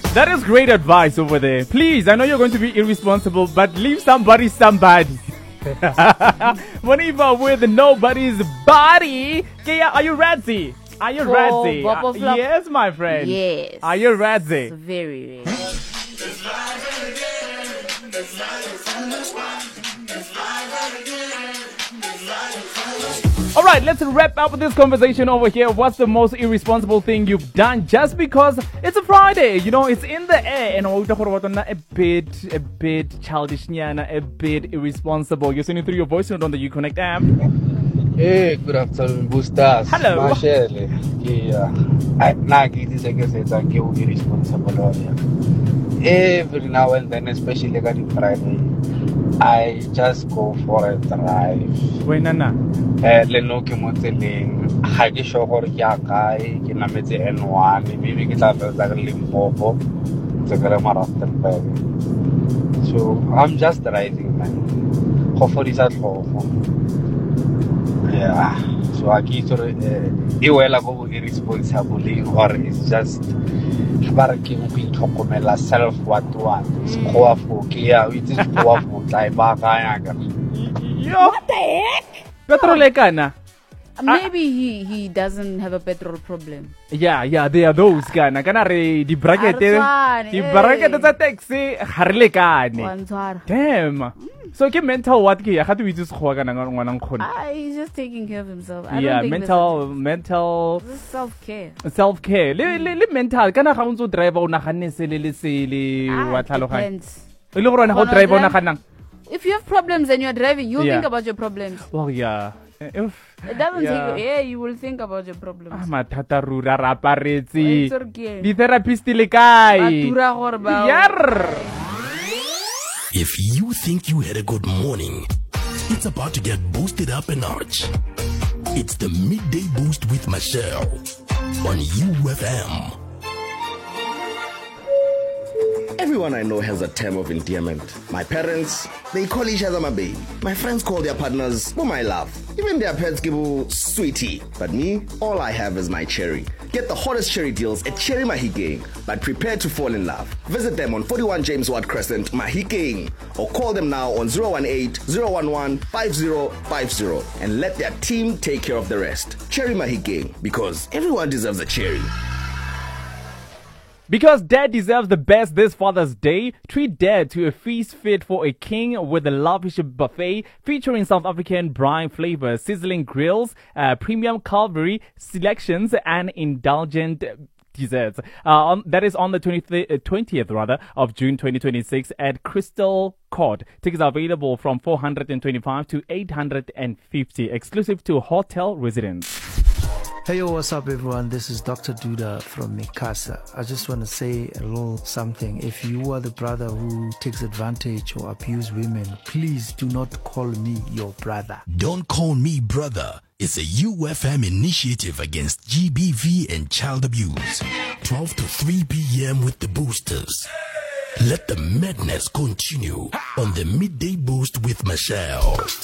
That is great advice over there. Please, I know you're going to be irresponsible, but leave somebody. Monifa with nobody's body. Kaya, are you ready? Are you ready? Yes, my friend. Yes. Are you ready? Very ready. All right, let's wrap up this conversation over here. What's the most irresponsible thing you've done just because it's a Friday? You know, it's in the air, and a bit childish, a bit irresponsible. You're sending through your voice note on the Uconnect app. Hey, good afternoon, boosters. Hello. Marshall. Yeah. It is irresponsible. Every now and then, especially on Friday, I just go for a drive. Wait, Nana. Leno ke mo tseleng ga ke sure gore ke a kae ke nametse N1 maybe ke tla fetsa ke Limpopo tse ke le Rustenburg. So I'm just driving, man. Go fodisa tlhogo. Yeah. So I ke itse e wela go irresponsible or it's just ba re ke go itlhokomela self what go a fo ke ya it is go a fo tla ba ga ya ka. What the heck? Petrol ekana. Maybe he doesn't have a petrol problem. Yeah, there are those kana re di bracket tsa taxi ga re lekane. Damn. So ke mental what ke ya ga twe itse go kana ngwana ngkhona. He's just taking care of himself. Yeah, mental self-care. Le mental kana ga untso driver o naganne sele wa tlhaloganya. Le go rona go driver o naganang. If you have problems and you're driving, you'll think about your problems. Well, yeah. It doesn't take you will think about your problems. Matata rura raparetsi. Di therapist le kae? If you think you had a good morning, it's about to get boosted up a notch. It's the Midday Boost with Michelle on UFM. Everyone I know has a term of endearment. My parents, they call each other my baby. My friends call their partners, oh my love. Even their pets give sweetie. But me, all I have is my cherry. Get the hottest cherry deals at Cherry Mahikeng, but prepare to fall in love. Visit them on 41 James Watt Crescent, Mahikeng, or call them now on 018-011-5050 and let their team take care of the rest. Cherry Mahikeng, because everyone deserves a cherry. Because Dad deserves the best this Father's Day, treat Dad to a feast fit for a king with a lavish buffet featuring South African brine flavors, sizzling grills, premium Calvary selections, and indulgent desserts. That is on the 20th of June 2026 at Crystal Court. Tickets are available from 425 to 850, exclusive to hotel residents. Hey, yo, what's up, everyone? This is Dr. Duda from Mikasa. I just want to say a little something. If you are the brother who takes advantage or abuse women, please do not call me your brother. Don't call me brother. It's a UFM initiative against GBV and child abuse. 12 to 3 p.m. with the boosters. Let the madness continue on the Midday Boost with Michelle.